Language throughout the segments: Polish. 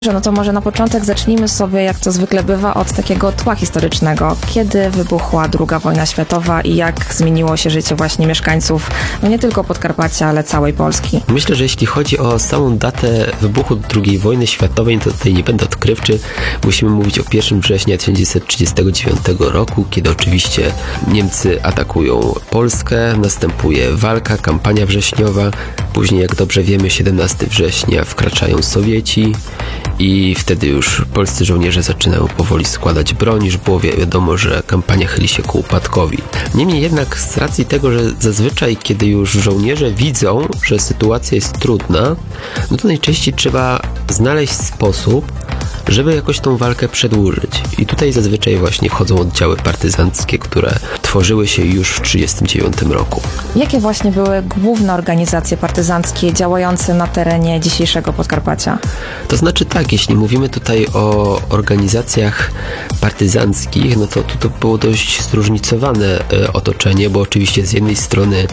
No to może na początek zacznijmy sobie, jak to zwykle bywa, od takiego tła historycznego. Kiedy wybuchła II wojna światowa i jak zmieniło się życie właśnie mieszkańców, no nie tylko Podkarpacia, ale całej Polski? Myślę, że jeśli chodzi o samą datę wybuchu II wojny światowej, to tutaj nie będę odkrywczy. Musimy mówić o 1 września 1939 roku, kiedy oczywiście Niemcy atakują Polskę, następuje walka, kampania wrześniowa. Później, jak dobrze wiemy, 17 września wkraczają Sowieci i wtedy już polscy żołnierze zaczynają powoli składać broń, już było wiadomo, że kampania chyli się ku upadkowi. Niemniej jednak z racji tego, że zazwyczaj kiedy już żołnierze widzą, że sytuacja jest trudna, no to najczęściej trzeba znaleźć sposób, żeby jakoś tą walkę przedłużyć. I tutaj zazwyczaj właśnie wchodzą oddziały partyzanckie, które tworzyły się już w 1939 roku. Jakie właśnie były główne organizacje partyzanckie działające na terenie dzisiejszego Podkarpacia? To znaczy tak, jeśli mówimy tutaj o organizacjach partyzanckich, no to tu było dość zróżnicowane otoczenie, bo oczywiście z jednej strony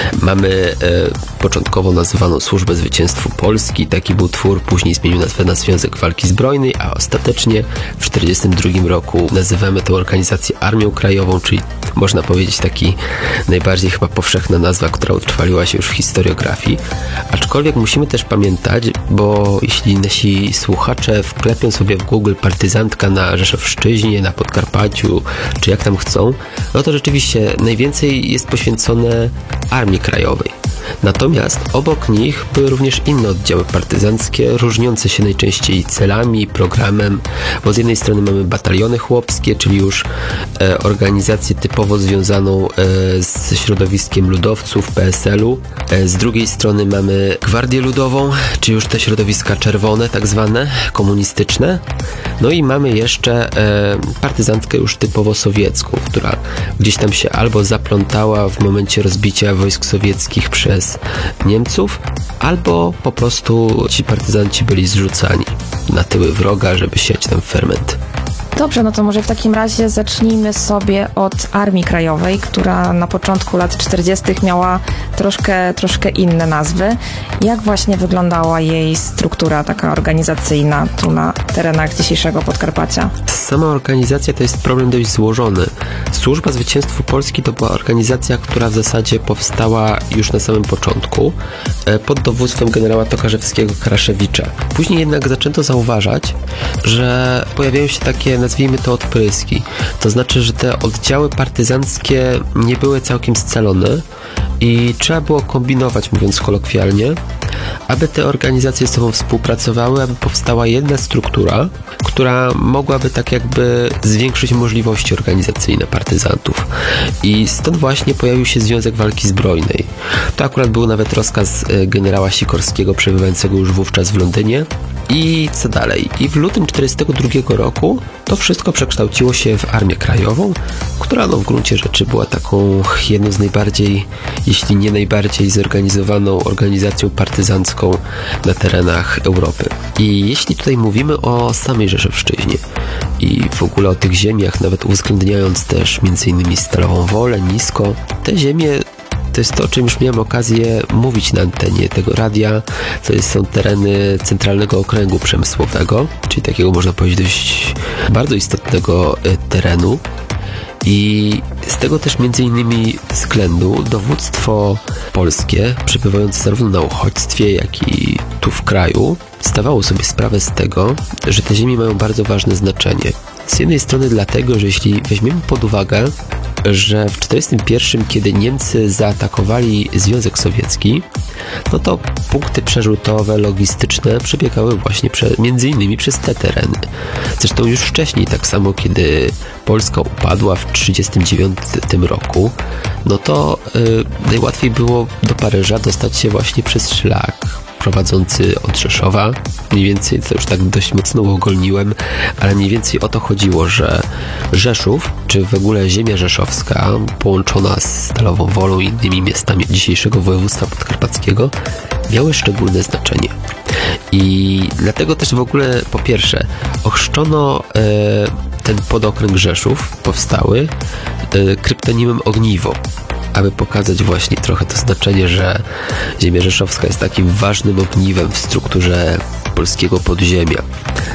mamy początkowo nazywaną Służbę Zwycięstwu Polski, taki był twór, później zmienił nazwę na Związek Walki Zbrojnej, a ostatecznie w 1942 roku nazywamy tę organizację Armią Krajową, czyli można powiedzieć taki najbardziej chyba powszechna nazwa, która utrwaliła się już w historiografii. Aczkolwiek musimy też pamiętać, bo jeśli nasi słuchacze wklepią sobie w Google partyzantka na Rzeszowszczyźnie, na Podkarpaciu, czy jak tam chcą, no to rzeczywiście najwięcej jest poświęcone Armii Krajowej. Natomiast obok nich były również inne oddziały partyzanckie, różniące się najczęściej celami, programem, bo z jednej strony mamy bataliony chłopskie, czyli już organizację typowo związaną z środowiskiem ludowców, PSL-u. Z drugiej strony mamy Gwardię Ludową, czy już te środowiska czerwone, tak zwane, komunistyczne. No i mamy jeszcze partyzantkę już typowo sowiecką, która gdzieś tam się albo zaplątała w momencie rozbicia wojsk sowieckich przez Niemców, albo po prostu ci partyzanci byli zrzucani na tyły wroga, żeby siać tam ferment. Dobrze, no to może w takim razie zacznijmy sobie od Armii Krajowej, która na początku lat 40. miała troszkę inne nazwy. Jak właśnie wyglądała jej struktura taka organizacyjna tu na terenach dzisiejszego Podkarpacia? Sama organizacja to jest problem dość złożony. Służba Zwycięstwu Polski to była organizacja, która w zasadzie powstała już na samym początku pod dowództwem generała Tokarzewskiego-Kraszewicza. Później jednak zaczęto zauważać, że pojawiają się takie, nazwijmy to, odpryski. To znaczy, że te oddziały partyzanckie nie były całkiem scalone i trzeba było kombinować, mówiąc kolokwialnie, aby te organizacje ze sobą współpracowały, aby powstała jedna struktura, która mogłaby tak jakby zwiększyć możliwości organizacyjne partyzantów. I stąd właśnie pojawił się Związek Walki Zbrojnej. To akurat był nawet rozkaz generała Sikorskiego, przebywającego już wówczas w Londynie. I co dalej? I w lutym 1942 roku to wszystko przekształciło się w Armię Krajową, która w gruncie rzeczy była taką jedną z najbardziej, jeśli nie najbardziej zorganizowaną organizacją partyzancką na terenach Europy. I jeśli tutaj mówimy o samej Rzeszowszczyźnie i w ogóle o tych ziemiach, nawet uwzględniając też m.in. Stalową Wolę, Nisko, te ziemie to jest to, o czym już miałem okazję mówić na antenie tego radia. To są tereny Centralnego Okręgu Przemysłowego, czyli takiego, można powiedzieć, dość bardzo istotnego terenu. I z tego też m.in. względu dowództwo polskie, przebywające zarówno na uchodźstwie, jak i tu w kraju, zdawało sobie sprawę z tego, że te ziemie mają bardzo ważne znaczenie. Z jednej strony dlatego, że jeśli weźmiemy pod uwagę, że w 1941, kiedy Niemcy zaatakowali Związek Sowiecki, no to punkty przerzutowe, logistyczne przebiegały właśnie między innymi przez te tereny. Zresztą już wcześniej, tak samo kiedy Polska upadła w 1939 roku, no to najłatwiej było do Paryża dostać się właśnie przez szlak prowadzący od Rzeszowa. Mniej więcej, to już tak dość mocno uogólniłem, ale mniej więcej o to chodziło, że Rzeszów, czy w ogóle ziemia rzeszowska, połączona z Stalową Wolą i innymi miastami dzisiejszego województwa podkarpackiego, miały szczególne znaczenie. I dlatego też w ogóle, po pierwsze, ochrzczono ten podokręg Rzeszów powstały kryptonimem Ogniwo, aby pokazać właśnie trochę to znaczenie, że ziemia rzeszowska jest takim ważnym ogniwem w strukturze polskiego podziemia.